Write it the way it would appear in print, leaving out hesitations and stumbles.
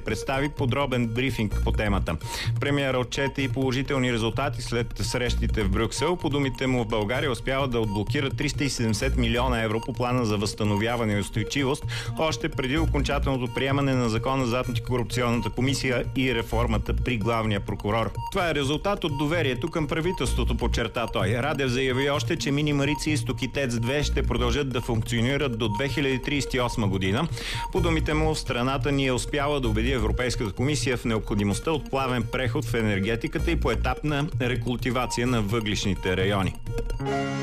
представи подробен брифинг по темата. Премиерът отчете и положителни резултати след срещите в Брюксел. По думите му, в България успява да отблокира 370 милиона евро по плана за възстановяване и устойчивост, още преди окончателното приемане на закона за антикорупционната комисия и реформата при главния прокурор. Това е резултат от доверието към правителството, подчерта той. Радев заяви още, че Мини Марица изток и ТЕЦ 2 ще продължат да функционират до 2038 година. По думите му, страната ни е успяла да убеди Европейската комисия в необходимостта от плавен преход в енергетиката и поетапна рекултивация на въглищните райони.